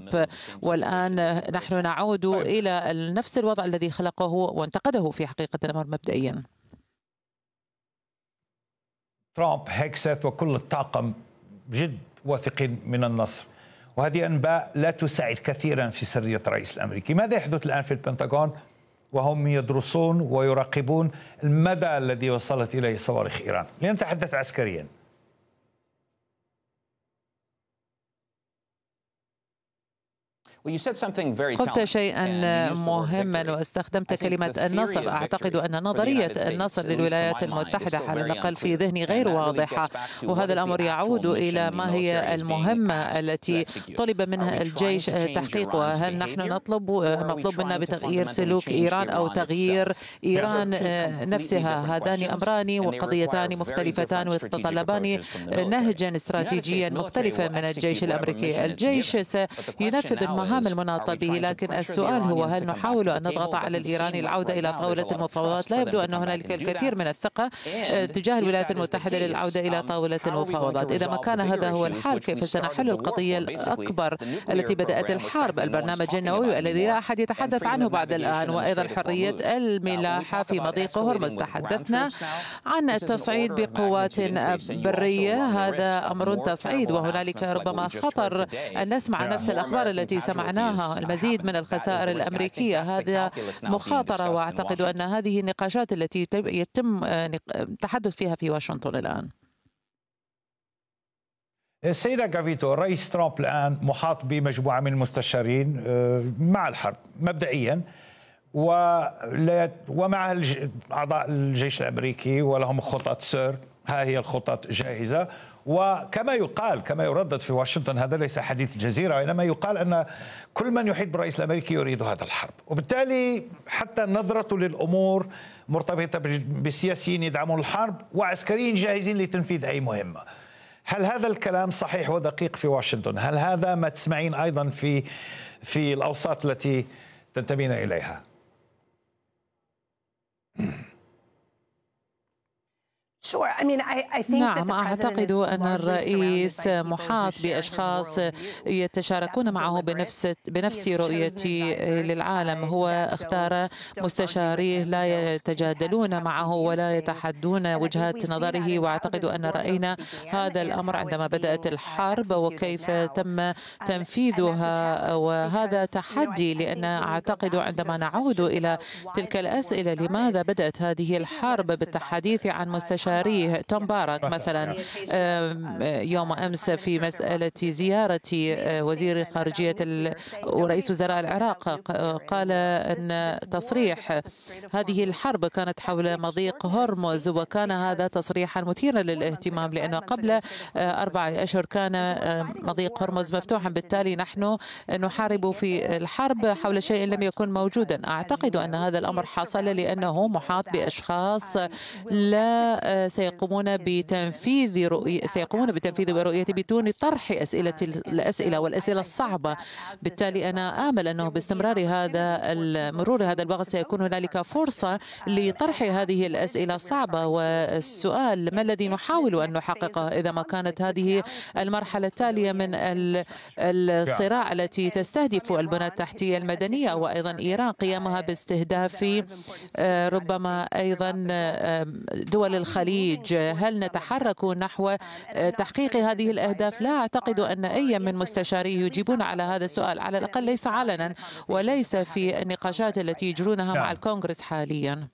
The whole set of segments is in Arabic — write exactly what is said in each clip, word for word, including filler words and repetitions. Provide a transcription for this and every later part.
ترامب، والآن نحن نعود إلى نفس الوضع الذي خلقه وانتقده في حقيقة الأمر مبدئيا. ترامب هيكسات وكل الطاقم جد واثقين من النصر، وهذه أنباء لا تساعد كثيرا في سرية الرئيس الأمريكي. ماذا يحدث الآن في البنتاغون وهم يدرسون ويراقبون المدى الذي وصلت إليه صواريخ إيران؟ لنتحدث عسكريا. قلت شيئا مهما واستخدمت كلمة النصر. أعتقد أن نظرية النصر للولايات المتحدة على الأقل في ذهني غير واضحة، وهذا الأمر يعود إلى ما هي المهمة التي طلب منها الجيش تحقيقها. هل نحن نطلب مطلوب منا بتغيير سلوك إيران أو تغيير إيران نفسها؟ هذان أمران وقضيتان مختلفتان ويتطلبان نهجا استراتيجيا مختلفا من الجيش الأمريكي. الجيش سينفذ المهام المناطة به، لكن السؤال هو هل نحاول أن نضغط على الإيراني العودة إلى طاولة المفاوضات؟ لا يبدو أن هنالك الكثير من الثقة تجاه الولايات المتحدة للعودة إلى طاولة المفاوضات. إذا ما كان هذا هو الحال، كيف سنحل القضية الأكبر التي بدأت الحرب، البرنامج النووي الذي لا أحد يتحدث عنه بعد الآن، وأيضا حرية الملاحة في مضيق هرمز؟ تحدثنا عن التصعيد بقوات برية، هذا أمر تصعيد، وهنالك ربما خطر أن نسمع نفس الأخبار التي سمعناها، المزيد من الخسائر الأمريكية. هذا مخاطرة، وأعتقد أن هذه النقاشات التي يتم التحدث فيها في واشنطن الآن. السيدة غافيتو، رئيس ترامب الآن محاط بمجموعة من المستشارين مع الحرب مبدئيا، ومع أعضاء الجيش الأمريكي ولهم خطط سير. ها هي الخطط جاهزة، وكما يقال كما يردد في واشنطن، هذا ليس حديث الجزيرة، وإنما يقال أن كل من يحب بالرئيس الأمريكي يريد هذا الحرب، وبالتالي حتى نظرته للأمور مرتبطة بسياسيين يدعمون الحرب وعسكريين جاهزين لتنفيذ أي مهمة. هل هذا الكلام صحيح ودقيق في واشنطن؟ هل هذا ما تسمعين أيضا في في الأوساط التي تنتمين إليها؟ نعم، أعتقد أن الرئيس محاط بأشخاص يتشاركون معه بنفس بنفس رؤيتي للعالم. هو اختار مستشاريه لا يتجادلون معه ولا يتحدون وجهات نظره، وأعتقد أن رأينا هذا الأمر عندما بدأت الحرب وكيف تم تنفيذها، وهذا تحدي. لأن أعتقد عندما نعود إلى تلك الأسئلة، لماذا بدأت هذه الحرب بالتحديث عن مستشار توم بارك مثلا يوم أمس في مسألة زيارة وزير خارجية ورئيس وزراء العراق، قال أن تصريح هذه الحرب كانت حول مضيق هرمز، وكان هذا تصريحا مثيرا للاهتمام، لأنه قبل أربعة أشهر كان مضيق هرمز مفتوحا، بالتالي نحن نحارب في الحرب حول شيء لم يكن موجودا. أعتقد أن هذا الأمر حصل لأنه محاط بأشخاص لا سيقومون بتنفيذ رؤية سيقومون بتنفيذ رؤيته بدون طرح أسئلة الأسئلة والأسئلة الصعبة. بالتالي أنا آمل أنه باستمرار هذا المرور هذا الوقت سيكون هنالك فرصة لطرح هذه الأسئلة الصعبة. والسؤال: ما الذي نحاول أن نحققه إذا ما كانت هذه المرحلة التالية من الصراع التي تستهدف البنى التحتية المدنية، وأيضا إيران قيامها باستهداف ربما أيضا دول الخليج؟ هل نتحرك نحو تحقيق هذه الأهداف؟ لا أعتقد أن أي من مستشاري يجيبون على هذا السؤال، على الأقل ليس علنا وليس في النقاشات التي يجرونها مع الكونغرس حاليا.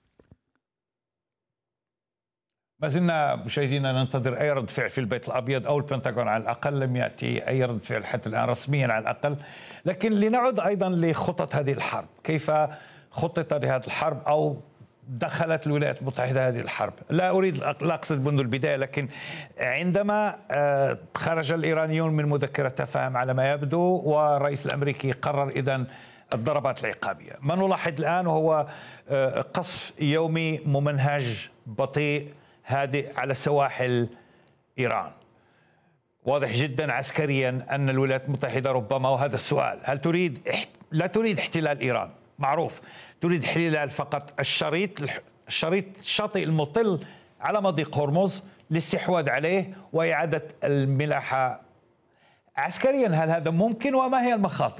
ما زلنا مشاهدينا ننتظر أي رد فعل في البيت الأبيض أو البنتاغون، على الأقل لم يأتي أي رد فعل حتى الآن رسميا على الأقل. لكن لنعد أيضا لخطط هذه الحرب، كيف خطط هذه الحرب أو دخلت الولايات المتحدة هذه الحرب؟ لا أريد لا أقصد منذ البداية، لكن عندما خرج الإيرانيون من مذكرة تفاهم على ما يبدو، والرئيس الأمريكي قرر إذن الضربات العقابية، ما نلاحظ الآن وهو قصف يومي ممنهج بطيء هادئ على سواحل إيران. واضح جدا عسكريا أن الولايات المتحدة ربما، وهذا السؤال، هل تريد لا تريد احتلال إيران؟ معروف، تريد احتلال فقط الشريط الشريط الشاطئ المطل على مضيق هرمز للاستحواذ عليه وإعادة الملاحة. عسكريا هل هذا ممكن، وما هي المخاطر؟